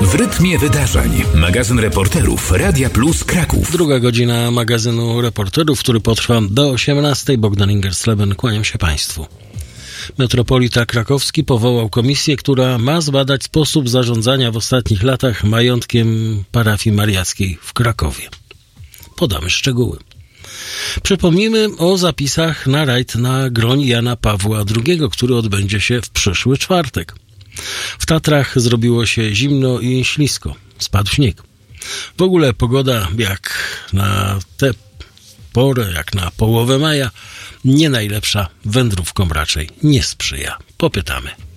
W rytmie wydarzeń. Magazyn reporterów Radia Plus Kraków. Druga godzina magazynu reporterów, który potrwa do 18:00. Bogdan Ingersleben, kłaniam się Państwu. Metropolita krakowski powołał komisję, która ma zbadać sposób zarządzania w ostatnich latach majątkiem parafii mariackiej w Krakowie. Podamy szczegóły. Przypomnijmy o zapisach na rajd na groń Jana Pawła II, który odbędzie się w przyszły czwartek. W Tatrach zrobiło się zimno i ślisko. Spadł śnieg. W ogóle pogoda jak na tę porę, jak na połowę maja, nie najlepsza, wędrówkom raczej nie sprzyja. Popytamy.